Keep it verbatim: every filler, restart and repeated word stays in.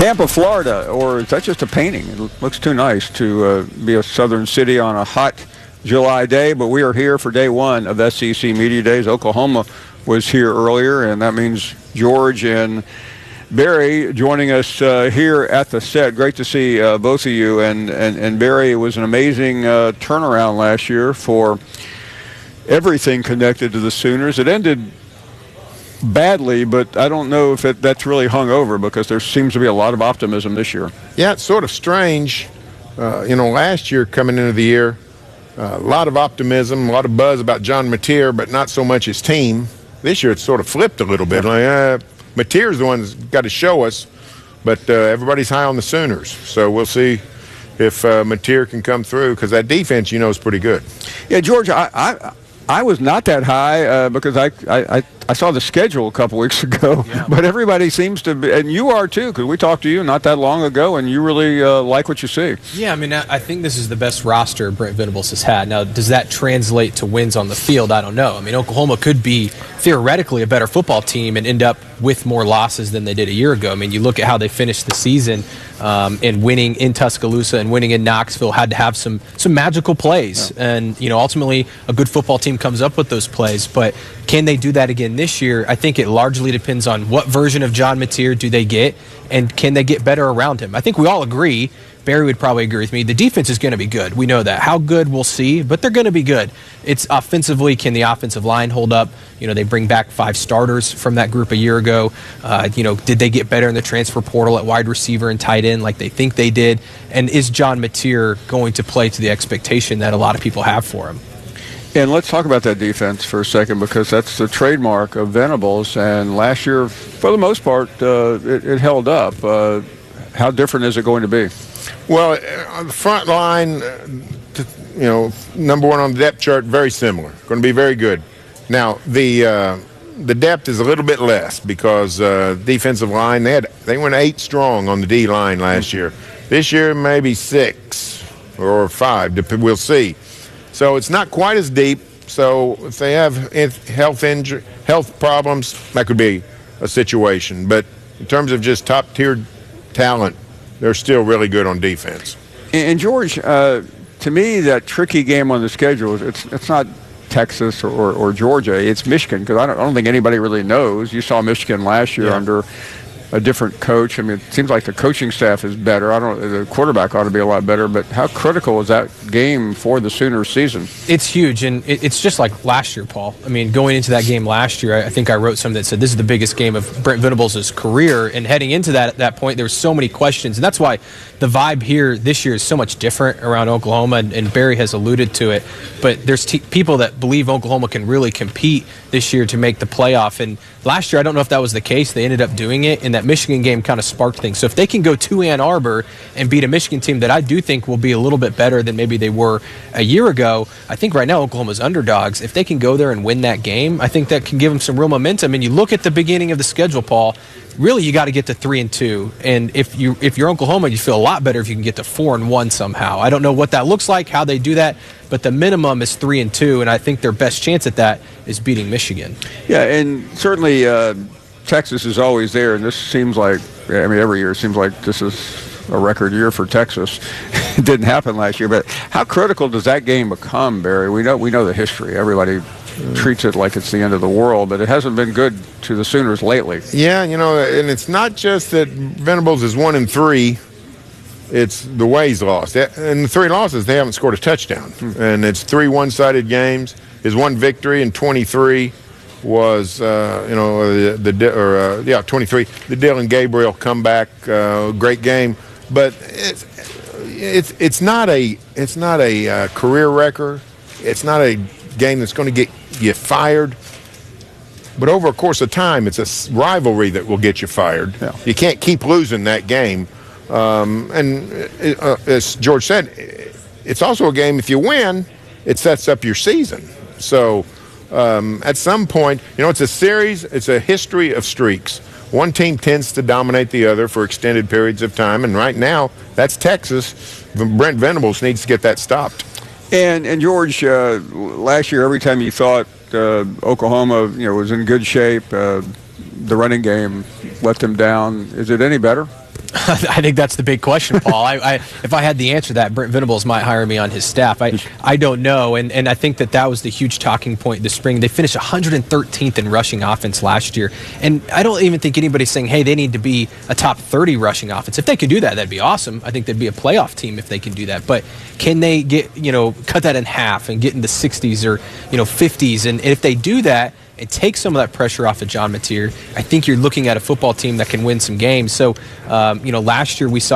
Tampa, Florida, or is that just a painting? It looks too nice to uh, be a southern city on a hot July day, but we are here for day one of S E C Media Days. Oklahoma was here earlier, and that means George and Barry joining us uh, here at the set. Great to see uh, both of you. And, and, and Barry, it was an amazing uh, turnaround last year for everything connected to the Sooners. It ended badly, but I don't know if it, that's really hung over, because there seems to be a lot of optimism this year. Yeah, it's sort of strange. Uh, you know, last year coming into the year, uh, a lot of optimism, a lot of buzz about John Mateer, but not so much his team. This year it's sort of flipped a little bit. Like, uh, Mateer's the one that's got to show us, but uh, everybody's high on the Sooners. So we'll see if uh, Mateer can come through, because that defense, you know, is pretty good. Yeah, George, I I, I was not that high uh, because I, I, I saw the schedule a couple weeks ago, yeah. But everybody seems to be, and you are too, because we talked to you not that long ago, and you really uh, like what you see. Yeah, I mean, I think this is the best roster Brent Venables has had. Now, does that translate to wins on the field? I don't know. I mean, Oklahoma could be theoretically a better football team and end up with more losses than they did a year ago. I mean, you look at how they finished the season, um, and winning in Tuscaloosa and winning in Knoxville had to have some some magical plays. Yeah. And, you know, ultimately a good football team comes up with those plays. But can they do that again this year? I think it largely depends on what version of John Mateer do they get, and can they get better around him. I think we all agree, Barry would probably agree with me, the defense is going to be good. We know that. How good, we'll see, but they're going to be good. It's offensively, can the offensive line hold up? You know, they bring back five starters from that group a year ago. Uh, you know, did they get better in the transfer portal at wide receiver and tight end like they think they did? And is John Mateer going to play to the expectation that a lot of people have for him? And let's talk about that defense for a second, because that's the trademark of Venables. And last year, for the most part, uh, it, it held up. Uh, how different is it going to be? Well, on the front line, you know, number one on the depth chart, very similar. Going to be very good. Now, the uh, the depth is a little bit less, because uh, defensive line, they had they went eight strong on the D line last year. This year, maybe six or five. We'll see. So it's not quite as deep. So if they have health injury, health problems, that could be a situation. But in terms of just top-tier talent, they're still really good on defense. And, and George, uh, to me, that tricky game on the schedule, it's it's not Texas or, or, or Georgia, it's Michigan, because I don't, I don't think anybody really knows. You saw Michigan last year yeah. under a different coach. I mean, it seems like the coaching staff is better. I don't. The quarterback ought to be a lot better. But how critical is that game for the Sooners season? It's huge, and it's just like last year, Paul. I mean, going into that game last year, I think I wrote something that said this is the biggest game of Brent Venables' career. And heading into that at that point, there were so many questions, and that's why the vibe here this year is so much different around Oklahoma. And, and Barry has alluded to it. But there's t- people that believe Oklahoma can really compete this year to make the playoff. And last year, I don't know if that was the case. They ended up doing it, and that Michigan game kind of sparked things. So if they can go to Ann Arbor and beat a Michigan team that I do think will be a little bit better than maybe they were a year ago, I think right now Oklahoma's underdogs. If they can go there and win that game, I think that can give them some real momentum. And you look at the beginning of the schedule, Paul, really you got to get to three and two. And if you if you're Oklahoma, you feel a lot better if you can get to four and one somehow. I don't know what that looks like, how they do that, but the minimum is three and two, and I think their best chance at that is beating Michigan. Yeah, and certainly uh, Texas is always there, and this seems like, I mean, every year it seems like this is a record year for Texas. It didn't happen last year, but how critical does that game become, Barry? We know we know the history. Everybody mm. treats it like it's the end of the world, but it hasn't been good to the Sooners lately. Yeah, you know, and it's not just that Venables is one and three. It's the way he's lost. And the three losses, they haven't scored a touchdown. Mm. And it's three one-sided games. His one victory in twenty-three was, uh, you know, the, the or uh, yeah, twenty-three. The Dillon Gabriel comeback, uh, great game. But it's it's it's not a it's not a uh, career record. It's not a game that's going to get you fired. But over a course of time, it's a rivalry that will get you fired. Yeah. You can't keep losing that game. Um, and it, uh, as George said, it's also a game, if you win, it sets up your season. So um, at some point, you know, it's a series, it's a history of streaks. One team tends to dominate the other for extended periods of time, and right now, that's Texas. Brent Venables needs to get that stopped. And, and George, uh, last year, every time you thought uh, Oklahoma, you know, was in good shape, uh, the running game let them down. Is it any better? I think that's the big question, Paul. I, I, if I had the answer to that, Brent Venables might hire me on his staff. I, I don't know, and, and I think that that was the huge talking point this spring. They finished one hundred thirteenth in rushing offense last year, and I don't even think anybody's saying, hey, they need to be a top thirty rushing offense. If they could do that, that'd be awesome. I think they'd be a playoff team if they can do that. But can they get, you know, cut that in half and get in the sixties or, you know, fifties? And, and if they do that, and take some of that pressure off of John Mateer, I think you're looking at a football team that can win some games. So, um, you know, last year we saw